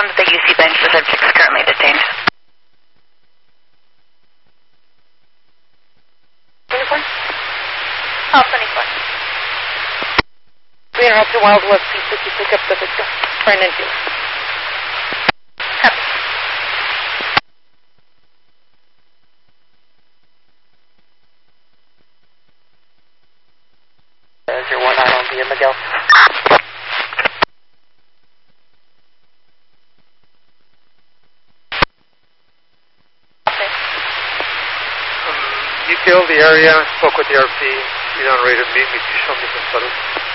on the UC bench, the subject is currently detained. 24? Oh, 24. 302 Wild West P50, pick up the victim. Brandon Field. Copy. There's your 1 on via Miguel. Detailed the area, spoke with the RP, you don't ready to meet me to show me some photos.